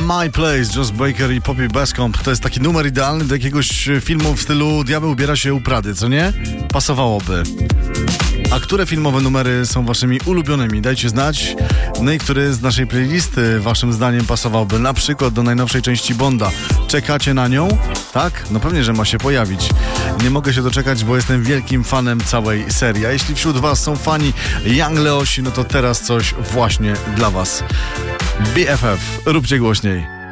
My Place, Joss Baker i Poppy Bascomb. To jest taki numer idealny do jakiegoś filmu w stylu Diabeł ubiera się u Prady, co nie? Pasowałoby. A które filmowe numery są waszymi ulubionymi? Dajcie znać. No i który z naszej playlisty waszym zdaniem pasowałby na przykład do najnowszej części Bonda? Czekacie na nią? Tak? No pewnie, że ma się pojawić. Nie mogę się doczekać, bo jestem wielkim fanem całej serii. A jeśli wśród was są fani Young Leosi, no to teraz coś właśnie dla was. BFF, róbcie głośniej.